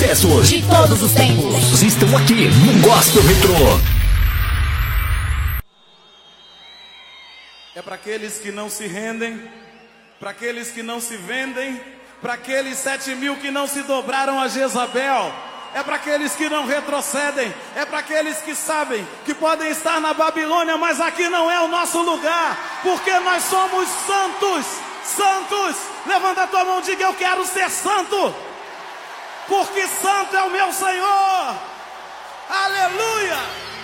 sucessos de todos os tempos estão aqui no Gospel Retrô. É para aqueles que não se rendem, para aqueles que não se vendem, para aqueles 7.000 que não se dobraram a Jezabel. É para aqueles que não retrocedem, é para aqueles que sabem que podem estar na Babilônia, mas aqui não é o nosso lugar, porque nós somos santos, santos. Levanta a tua mão e diga: eu quero ser santo, porque santo é o meu Senhor. Aleluia!